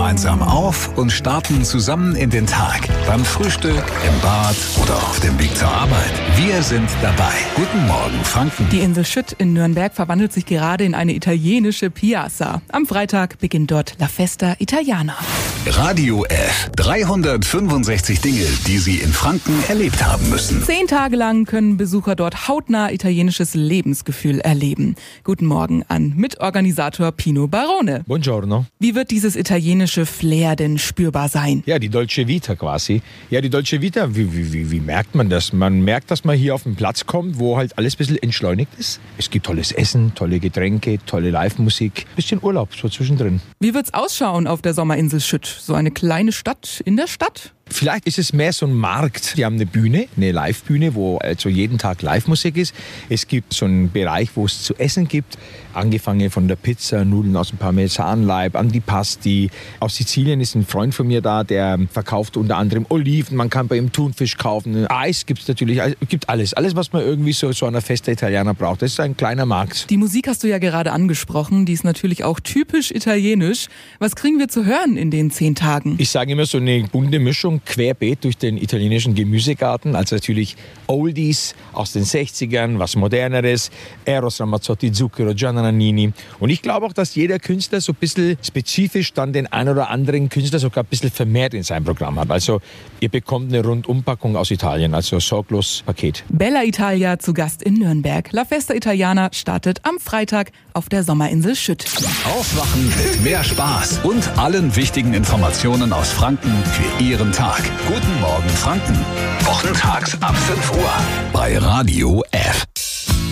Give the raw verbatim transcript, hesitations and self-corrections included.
gemeinsam auf und starten zusammen in den Tag. Beim Frühstück, im Bad oder auf dem Weg zur Arbeit. Wir sind dabei. Guten Morgen, Franken. Die Insel Schütt in Nürnberg verwandelt sich gerade in eine italienische Piazza. Am Freitag beginnt dort La Festa Italiana. Radio F. dreihundertfünfundsechzig Dinge, die Sie in Franken erlebt haben müssen. Zehn Tage lang können Besucher dort hautnah italienisches Lebensgefühl erleben. Guten Morgen an Mitorganisator Pino Barone. Buongiorno. Wie wird dieses italienische Flair denn spürbar sein? Ja, die Dolce Vita quasi. Ja, die Dolce Vita, wie, wie, wie, wie merkt man das? Man merkt, dass man hier auf den Platz kommt, wo halt alles ein bisschen entschleunigt ist. Es gibt tolles Essen, tolle Getränke, tolle Live-Musik, bisschen Urlaub so zwischendrin. Wie wird's ausschauen auf der Sommerinsel Schütt? So eine kleine Stadt in der Stadt? Vielleicht ist es mehr so ein Markt. Die haben eine Bühne, eine Live-Bühne, wo also jeden Tag Live-Musik ist. Es gibt so einen Bereich, wo es zu essen gibt. Angefangen von der Pizza, Nudeln aus dem Parmesanleib, Antipasti. Aus Sizilien ist ein Freund von mir da, der verkauft unter anderem Oliven. Man kann bei ihm Thunfisch kaufen. Eis gibt es natürlich. Es gibt alles. Alles, was man irgendwie so, so einer Festa Italiana braucht. Das ist ein kleiner Markt. Die Musik hast du ja gerade angesprochen. Die ist natürlich auch typisch italienisch. Was kriegen wir zu hören in den zehn Tagen? Ich sage immer so eine bunte Mischung. Querbeet durch den italienischen Gemüsegarten, also natürlich Oldies aus den sechzigern, was Moderneres, Eros Ramazzotti, Zucchero, Gianna Nannini. Und ich glaube auch, dass jeder Künstler so ein bisschen spezifisch dann den ein oder anderen Künstler sogar ein bisschen vermehrt in seinem Programm hat. Also ihr bekommt eine Rundumpackung aus Italien, also sorglos Paket. Bella Italia zu Gast in Nürnberg. La Festa Italiana startet am Freitag auf der Sommerinsel Schütt. Aufwachen mit mehr Spaß und allen wichtigen Informationen aus Franken für Ihren Tag. Guten Morgen, Franken. Wochentags ab fünf Uhr bei Radio F.